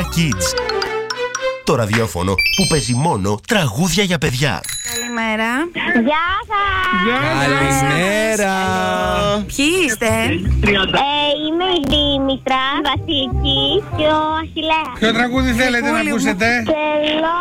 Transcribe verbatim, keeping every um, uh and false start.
Kids. Το ραδιόφωνο που παίζει μόνο τραγούδια για παιδιά. Καλημέρα. Γεια σας! Καλημέρα. Ποιοι είστε? Ε, είμαι η Δήμητρα, η Βασιλική και ο Αχιλλέας. Ποιο τραγούδι θέλετε να Πούλη μου. ακούσετε? Θέλω